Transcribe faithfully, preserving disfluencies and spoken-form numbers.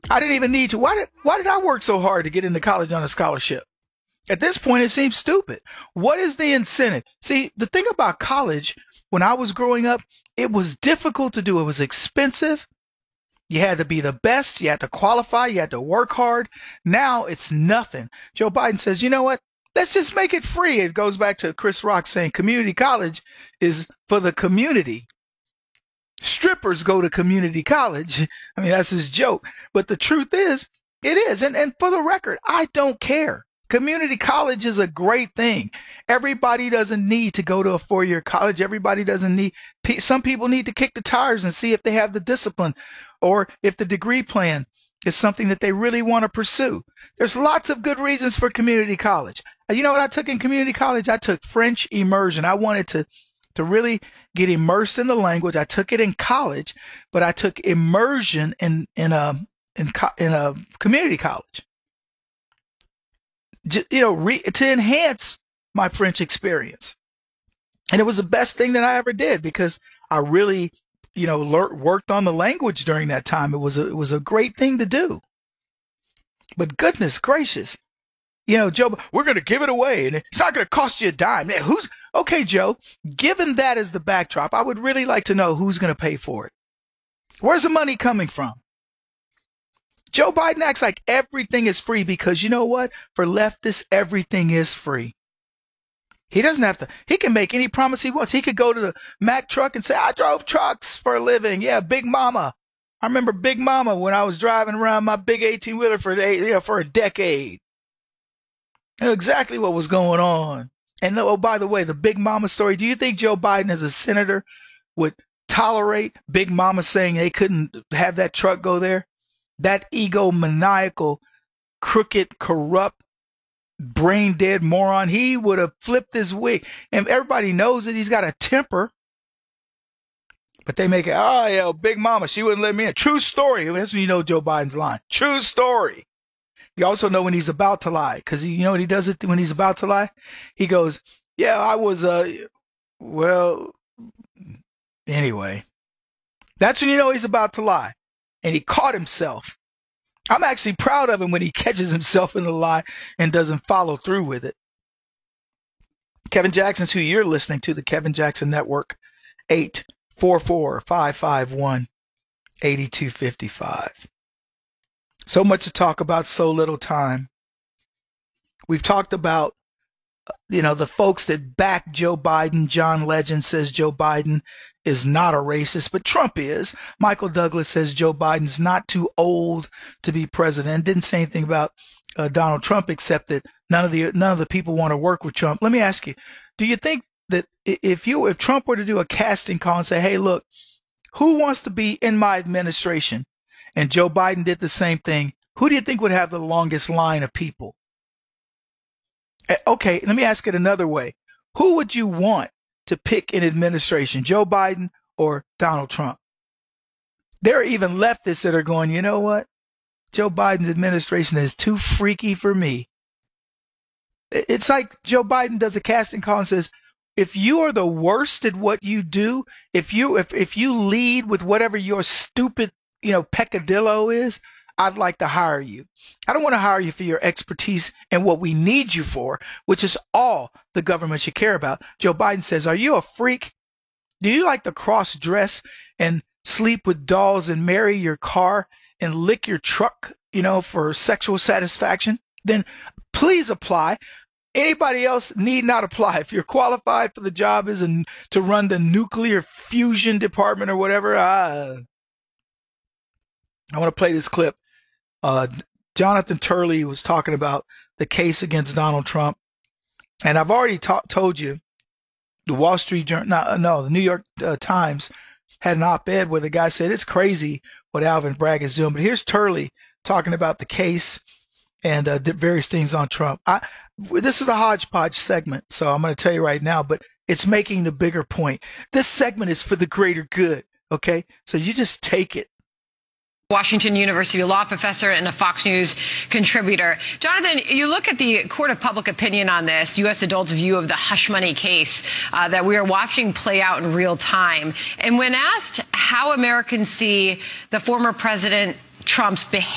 I didn't even need to. Why did, why did I work so hard to get into college on a scholarship? At this point, it seems stupid. What is the incentive? See, the thing about college, when I was growing up, it was difficult to do. It was expensive. You had to be the best. You had to qualify. You had to work hard. Now it's nothing. Joe Biden says, you know what? Let's just make it free. It goes back to Chris Rock saying community college is for the community. Strippers go to community college. I mean, that's his joke. But the truth is, it is. And, and for the record, I don't care. Community college is a great thing. Everybody doesn't need to go to a four-year college. Everybody doesn't need, some people need to kick the tires and see if they have the discipline or if the degree plan is something that they really want to pursue. There's lots of good reasons for community college. You know what I took in community college? I took French immersion. I wanted to, to really get immersed in the language. I took it in college, but I took immersion in, in a, in, in a community college. You know, re, to enhance my French experience. And it was the best thing that I ever did because I really, you know, learned, worked on the language during that time. It was a, it was a great thing to do. But goodness gracious, you know, Joe, we're going to give it away and it's not going to cost you a dime. Man, who's okay, Joe, given that as the backdrop, I would really like to know who's going to pay for it. Where's the money coming from? Joe Biden acts like everything is free because you know what? For leftists, everything is free. He doesn't have to. He can make any promise he wants. He could go to the Mack truck and say, I drove trucks for a living. Yeah, Big Mama. I remember Big Mama when I was driving around my big eighteen-wheeler for, you know, for a decade. I knew exactly what was going on. And oh, by the way, the Big Mama story, do you think Joe Biden as a senator would tolerate Big Mama saying they couldn't have that truck go there? That egomaniacal, crooked, corrupt, brain-dead moron, he would have flipped his wig. And everybody knows that he's got a temper. But they make it, oh, yeah, Big Mama, she wouldn't let me in. True story. That's when you know Joe Biden's lying. True story. You also know when he's about to lie. Because you know what he does it when he's about to lie? He goes, yeah, I was, uh, well, anyway. That's when you know he's about to lie. And he caught himself. I'm actually proud of him when he catches himself in a lie and doesn't follow through with it. Kevin Jackson's who you're listening to, the Kevin Jackson Network, eight four four, five five one, eight two five five. So much to talk about, so little time. We've talked about, you know, the folks that back Joe Biden. John Legend says Joe Biden is not a racist, but Trump is. Michael Douglas says Joe Biden's not too old to be president. Didn't say anything about uh, Donald Trump except that none of the none of the people want to work with Trump. Let me ask you, do you think that if you if Trump were to do a casting call and say, hey, look, who wants to be in my administration? And Joe Biden did the same thing. Who do you think would have the longest line of people? Okay, let me ask it another way. Who would you want to pick an administration, Joe Biden or Donald Trump? There are even leftists that are going, you know what? Joe Biden's administration is too freaky for me. It's like Joe Biden does a casting call and says, if you are the worst at what you do, if you if if you lead with whatever your stupid, you know, peccadillo is, I'd like to hire you. I don't want to hire you for your expertise and what we need you for, which is all the government should care about. Joe Biden says, are you a freak? Do you like to cross-dress and sleep with dolls and marry your car and lick your truck, you know, for sexual satisfaction? Then please apply. Anybody else need not apply. If you're qualified for the job as a, to run the nuclear fusion department or whatever, uh, I want to play this clip. Uh, Jonathan Turley was talking about the case against Donald Trump. And I've already ta- told you, the Wall Street Journal, no, no the New York uh, Times had an op-ed where the guy said it's crazy what Alvin Bragg is doing. But here's Turley talking about the case and uh, various things on Trump. I, this is a hodgepodge segment, so I'm going to tell you right now, but it's making the bigger point. This segment is for the greater good, okay? So you just take it. Washington University law professor and a Fox News contributor. Jonathan, you look at the court of public opinion on this, U S adults' view of the hush money case uh, that we are watching play out in real time. And when asked how Americans see the former President Trump's behavior,